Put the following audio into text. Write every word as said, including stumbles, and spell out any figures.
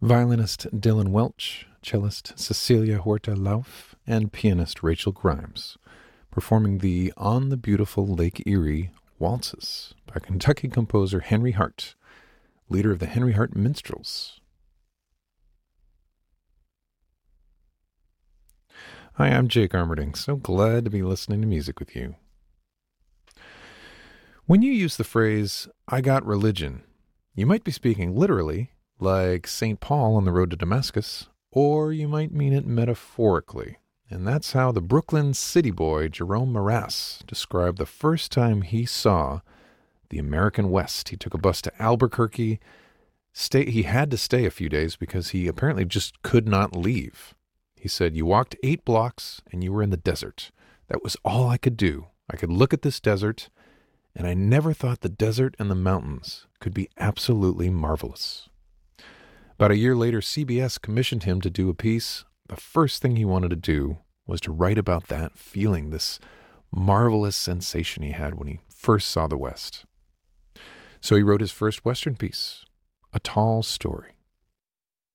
Violinist Dylan Welch, cellist Cecilia Huerta Lauf, and pianist Rachel Grimes, performing the On the Beautiful Lake Erie Waltzes by Kentucky composer Henry Hart, leader of the Henry Hart Minstrels. Hi, I'm Jake Armerding. So glad to be listening to music with you. When you use the phrase, I got religion, you might be speaking literally, like Saint Paul on the road to Damascus, or you might mean it metaphorically. And that's how the Brooklyn city boy Jerome Marass described the first time he saw the American West. He took a bus to Albuquerque. Stay, he had to stay a few days because he apparently just could not leave. He said, you walked eight blocks and you were in the desert. That was all I could do. I could look at this desert, and I never thought the desert and the mountains could be absolutely marvelous. About a year later, C B S commissioned him to do a piece. The first thing he wanted to do was to write about that feeling, this marvelous sensation he had when he first saw the West. So he wrote his first Western piece, A Tall Story.